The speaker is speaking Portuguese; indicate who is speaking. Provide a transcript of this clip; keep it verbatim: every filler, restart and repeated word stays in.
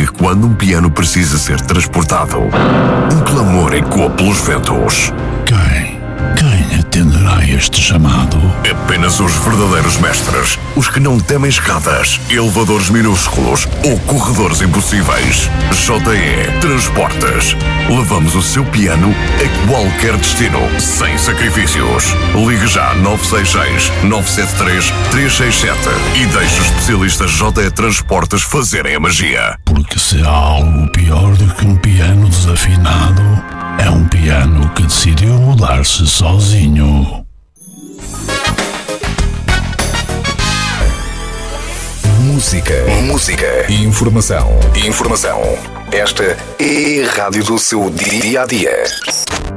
Speaker 1: que quando um piano precisa ser transportado, um clamor ecoa pelos ventos.
Speaker 2: Quem? Quem atenderá este chamado?
Speaker 1: Apenas os verdadeiros mestres, os que não temem escadas, elevadores minúsculos ou corredores impossíveis. J E Transportes. Levamos o seu piano a qualquer destino, sem sacrifícios. Ligue já nove seis seis, nove sete três, três seis sete e deixe os especialistas J E Transportes fazerem a magia.
Speaker 2: Porque se há algo pior do que um piano desafinado, é um piano que decidiu mudar-se sozinho.
Speaker 3: Música, música, informação, informação. Esta é a rádio do seu dia a dia.